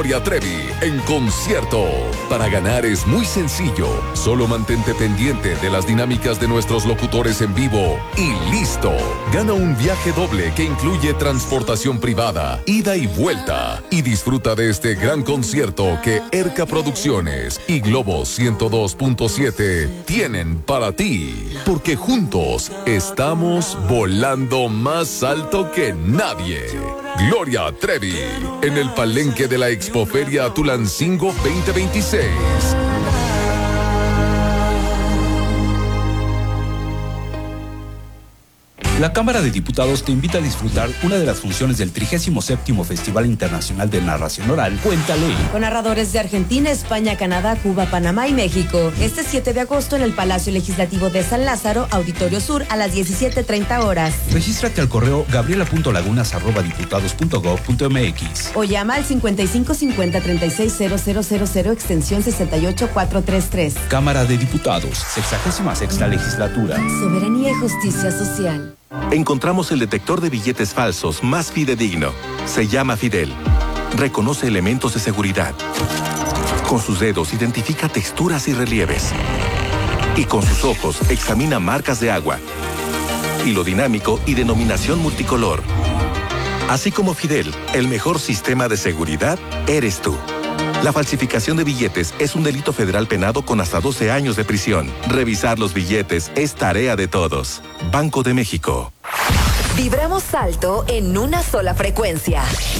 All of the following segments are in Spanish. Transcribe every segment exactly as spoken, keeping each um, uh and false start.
Gloria Trevi en concierto. Para ganar es muy sencillo. Solo mantente pendiente de las dinámicas de nuestros locutores en vivo y listo. Gana un viaje doble que incluye transportación privada, ida y vuelta. Y disfruta de este gran concierto que Erca Producciones y Globo ciento dos punto siete tienen para ti. Porque juntos estamos volando más alto que nadie. Gloria Trevi en el palenque de la Expoferia Tulancingo veinte veintiséis. La Cámara de Diputados te invita a disfrutar una de las funciones del trigésimo séptimo Festival Internacional de Narración Oral, Cuéntale. Con narradores de Argentina, España, Canadá, Cuba, Panamá y México. Este siete de agosto en el Palacio Legislativo de San Lázaro, Auditorio Sur, a las diecisiete treinta horas. Regístrate al correo gabriela punto lagunas arroba diputados punto gob punto mx. O llama al cincuenta y cinco cincuenta treinta y seis cero cero cero cero extensión sesenta y ocho cuatrocientos treinta y tres. Cámara de Diputados, sexagésima sexta legislatura. Soberanía y justicia social. Encontramos el detector de billetes falsos más fidedigno. Se llama Fidel. Reconoce elementos de seguridad. Con sus dedos identifica texturas y relieves. Y con sus ojos examina marcas de agua, hilo dinámico y denominación multicolor. Así como Fidel, el mejor sistema de seguridad eres tú. La falsificación de billetes es un delito federal penado con hasta doce años de prisión. Revisar los billetes es tarea de todos. Banco de México. Vibramos alto en una sola frecuencia.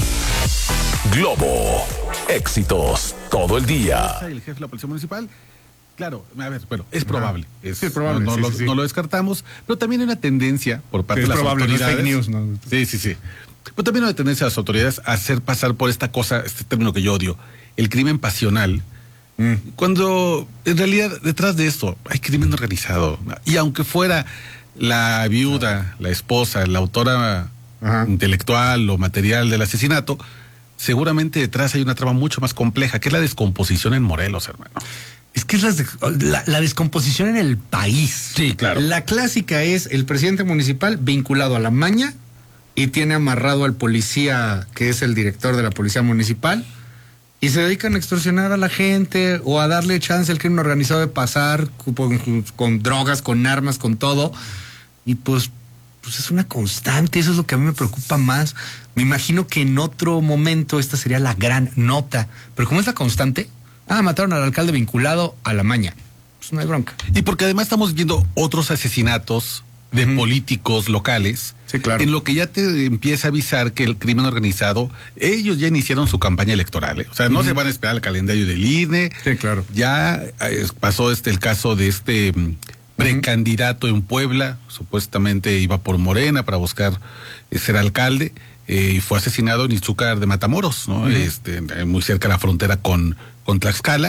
Globo. Éxitos todo el día. El jefe de la Policía Municipal. Claro, a ver, bueno, es probable. Es, sí, es probable. No, no, sí, lo, sí, sí. no lo descartamos, pero también hay una tendencia por parte es de las probable, autoridades. No es fake news, ¿no? Sí, sí, sí. Pero también hay una tendencia de las autoridades a hacer pasar por esta cosa, este término que yo odio, el crimen pasional, mm. cuando en realidad detrás de esto hay crimen organizado. Y aunque fuera la viuda, la esposa, la autora Ajá. intelectual o material del asesinato, seguramente detrás hay una trama mucho más compleja, que es la descomposición en Morelos, hermano. Es que es la, la, la descomposición en el país. Sí, claro. La clásica es el presidente municipal vinculado a la maña y tiene amarrado al policía, que es el director de la policía municipal, y se dedican a extorsionar a la gente o a darle chance al crimen organizado de pasar con, con drogas, con armas, con todo. Y pues, pues es una constante, eso es lo que a mí me preocupa más. Me imagino que en otro momento esta sería la gran nota, pero como es la constante, ah, mataron al alcalde vinculado a la maña. Pues no hay bronca. Y porque además estamos viendo otros asesinatos de uh-huh. políticos locales, sí, claro. en lo que ya te empieza a avisar que el crimen organizado, ellos ya iniciaron su campaña electoral, ¿eh? O sea, no uh-huh. se van a esperar al calendario del I N E. Sí, claro. Ya eh, pasó este el caso de este um, precandidato uh-huh. en Puebla, supuestamente iba por Morena para buscar eh, ser alcalde, eh, y fue asesinado en Izúcar de Matamoros, ¿no? Uh-huh. Este, muy cerca de la frontera con, con Tlaxcala,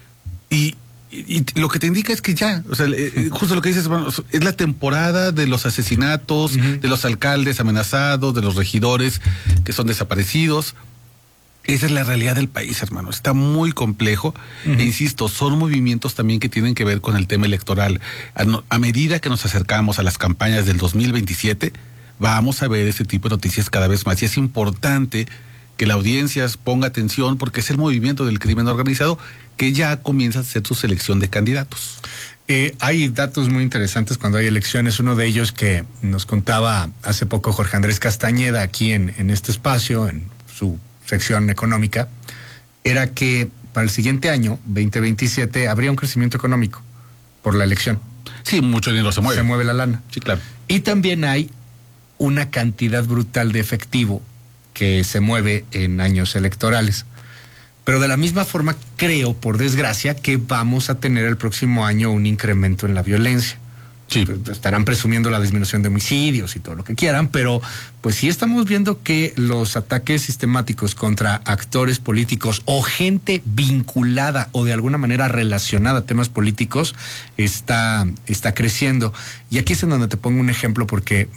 y Y, y lo que te indica es que ya, o sea, eh, justo lo que dices, bueno, es la temporada de los asesinatos, uh-huh. de los alcaldes amenazados, de los regidores que son desaparecidos. Esa es la realidad del país, hermano. Está muy complejo. Uh-huh. E insisto, son movimientos también que tienen que ver con el tema electoral. A, no, a medida que nos acercamos a las campañas del dos mil veintisiete, vamos a ver ese tipo de noticias cada vez más. Y es importante que la audiencia ponga atención porque es el movimiento del crimen organizado que ya comienza a hacer su selección de candidatos. Eh, hay datos muy interesantes cuando hay elecciones. Uno de ellos que nos contaba hace poco Jorge Andrés Castañeda aquí en, en este espacio, en su sección económica, era que para el siguiente año, veinte veintisiete, habría un crecimiento económico por la elección. Sí, mucho dinero se mueve. Se mueve la lana. Sí, claro. Y también hay una cantidad brutal de efectivo que se mueve en años electorales. Pero de la misma forma, creo, por desgracia, que vamos a tener el próximo año un incremento en la violencia. Sí. Estarán presumiendo la disminución de homicidios y todo lo que quieran, pero pues sí estamos viendo que los ataques sistemáticos contra actores políticos o gente vinculada o de alguna manera relacionada a temas políticos está, está creciendo. Y aquí es en donde te pongo un ejemplo porque